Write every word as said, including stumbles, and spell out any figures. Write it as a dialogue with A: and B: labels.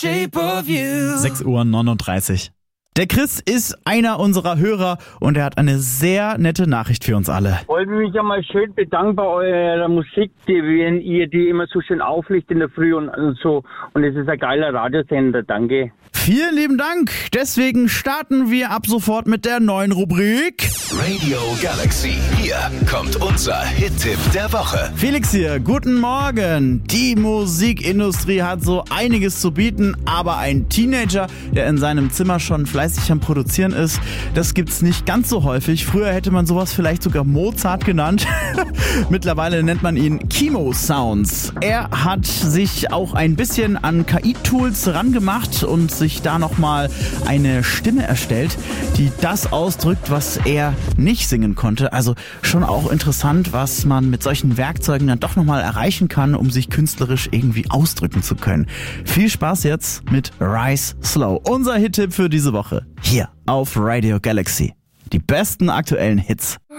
A: Shape of You.
B: sechs Uhr neununddreißig. Der Chris ist einer unserer Hörer und er hat eine sehr nette Nachricht für uns alle.
C: Ich wollte mich ja mal schön bedanken bei eurer Musik, die, wenn ihr die immer so schön auflegt in der Früh und, und so. Und es ist ein geiler Radiosender, danke.
B: Vielen lieben Dank. Deswegen starten wir ab sofort mit der neuen Rubrik
D: Radio Galaxy. Hier kommt unser Hit-Tipp der Woche.
B: Felix hier, guten Morgen. Die Musikindustrie hat so einiges zu bieten, aber ein Teenager, der in seinem Zimmer schon fleißig am Produzieren ist, das gibt's nicht ganz so häufig. Früher hätte man sowas vielleicht sogar Mozart genannt. Mittlerweile nennt man ihn Kimo Sounds. Er hat sich auch ein bisschen an K I-Tools rangemacht und sich da nochmal eine Stimme erstellt, die das ausdrückt, was er nicht singen konnte. Also schon auch interessant, was man mit solchen Werkzeugen dann doch nochmal erreichen kann, um sich künstlerisch irgendwie ausdrücken zu können. Viel Spaß jetzt mit Rise Slow. Unser Hit-Tipp für diese Woche. Hier auf Radio Galaxy. Die besten aktuellen Hits.